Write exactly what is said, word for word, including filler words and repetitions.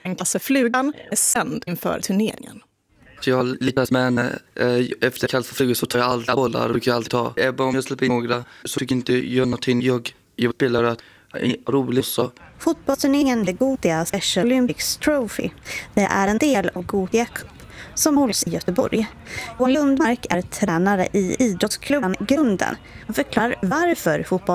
enklaste flugan är sänd inför turneringen. Jag har lyckats med henne. Efter jag kallas för fluga så tar jag alltid bollar och brukar alltid ta. Även om jag släpper in några så tycker jag inte göra någonting. Jag, jag spelar att jag är rolig också. Fotbollsturneringen är Gothia Special Olympics Trophy. Det är en del av Gothia Cup som hålls i Göteborg. Johan Lundmark är tränare i idrottsklubben Grunden. Han förklarar varför fotboll